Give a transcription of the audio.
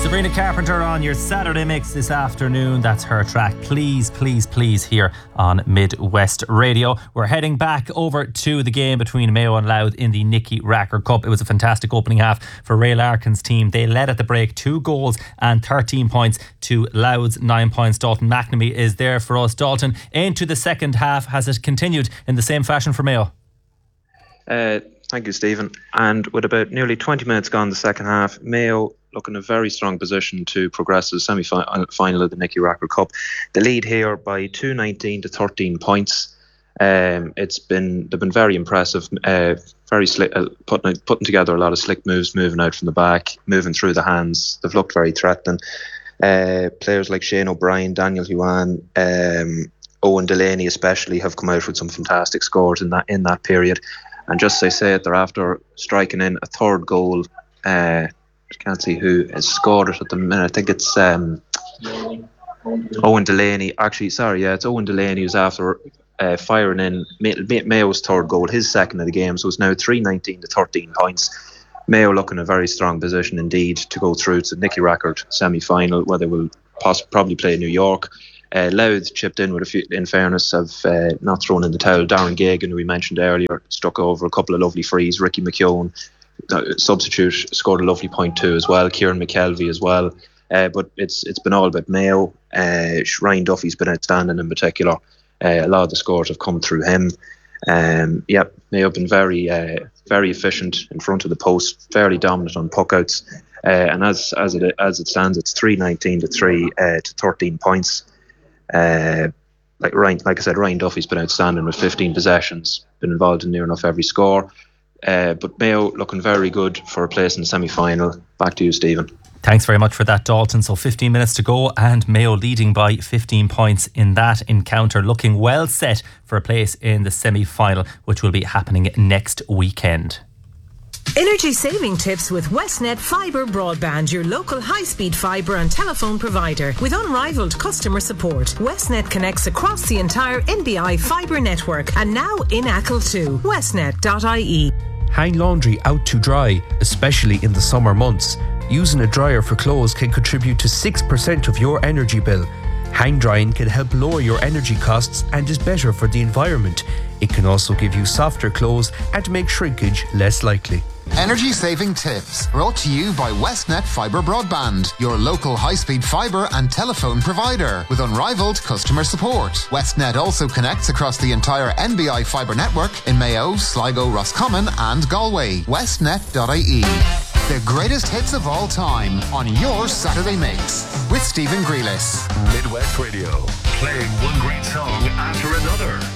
Sabrina Carpenter on your Saturday mix this afternoon. That's her track, Please, Please, Please, here on Midwest Radio. We're heading back over to the game between Mayo and Louth in the Nicky Racker Cup. It was a fantastic opening half for Ray Larkin's team. They led at the break 2 goals and 13 points to Louth's 9 points. Dalton McNamee is there for us. Dalton, into the second half, has it continued in the same fashion for Mayo? Thank you, Stephen. And with about nearly 20 minutes gone in the second half, Mayo look in a very strong position to progress to the semi-final of the Nicky Racker Cup. The lead here by 2-19 to 13 points. They've been very impressive, very slick, putting together a lot of slick moves, moving out from the back, moving through the hands. They've looked very threatening. Players like Shane O'Brien, Daniel Huan, Owen Delaney especially have come out with some fantastic scores in that period. And just as I say it, they're after striking in a third goal. I can't see who has scored it at the minute. I think it's Owen Delaney. Actually, sorry, it's Owen Delaney who's after firing in Mayo's third goal, his second of the game. So it's now 3-19 to 13 points. Mayo look in a very strong position indeed to go through to the Nicky Racker semi-final, where they will probably play New York. Louth chipped in with a few, in fairness, have not thrown in the towel. Darren Gagan, who we mentioned earlier, struck over a couple of lovely frees. Ricky McKeown, substitute, scored a lovely point too as well. Kieran McKelvey as well. But it's been all about Mayo. Ryan Duffy's been outstanding in particular. A lot of the scores have come through him. Mayo have been very efficient in front of the post, fairly dominant on puckouts. And as it stands, it's 3-19 to 3 to 13 points. Like I said, Ryan Duffy's been outstanding with 15 possessions, been involved in near enough every score. But Mayo looking very good for a place in the semi-final. Back to you, Stephen. Thanks very much for that, Dalton. So 15 minutes to go and Mayo leading by 15 points in that encounter, looking well set for a place in the semi-final, which will be happening next weekend. Energy saving tips with Westnet Fibre Broadband, your local high-speed fibre and telephone provider. With unrivaled customer support, Westnet connects across the entire NBI fibre network and now in Achill too. Westnet.ie. Hang laundry out to dry, especially in the summer months. Using a dryer for clothes can contribute to 6% of your energy bill. Hang drying can help lower your energy costs and is better for the environment. It can also give you softer clothes and make shrinkage less likely. Energy saving tips brought to you by Westnet Fibre Broadband, your local high-speed fibre and telephone provider with unrivaled customer support. Westnet also connects across the entire NBI fibre network in Mayo, Sligo, Roscommon and Galway. Westnet.ie. The greatest hits of all time on your Saturday Mix with Stephen Grealis. Midwest Radio, playing one great song after another.